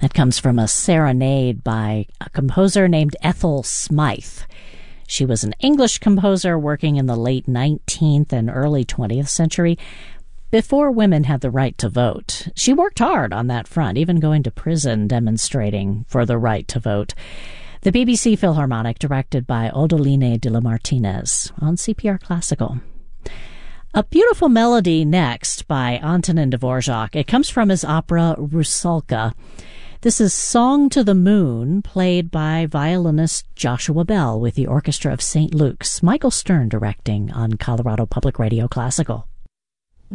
That comes from a serenade by a composer named Ethel Smythe. She was an English composer working in the late 19th and early 20th century, before women had the right to vote. She worked hard on that front, even going to prison demonstrating for the right to vote. The BBC Philharmonic, directed by Odeline de la Martinez, on CPR Classical. A beautiful melody next by Antonin Dvorak. It comes from his opera Rusalka. This is Song to the Moon, played by violinist Joshua Bell with the Orchestra of St. Luke's. Michael Stern directing on Colorado Public Radio Classical.